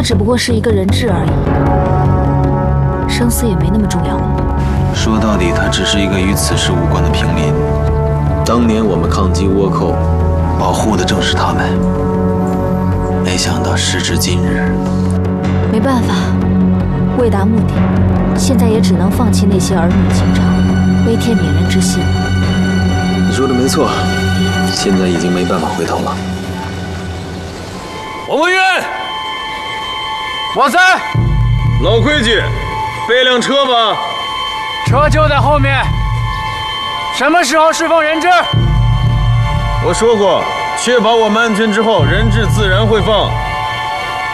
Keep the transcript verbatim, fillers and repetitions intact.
他只不过是一个人质而已，生死也没那么重要了。 说到底，他只是一个与此事无关的平民。当年我们抗击倭寇，保护的正是他们。没想到时至今日， 没办法，为达目的，现在也只能放弃那些儿女情长，悲天悯人之心。 你说的没错，现在已经没办法回头了。 王文渊， 我在。 老规矩，备辆车吧。 车就在后面。什么时候释放人质？ 我说过，确保我们安全之后，人质自然会放。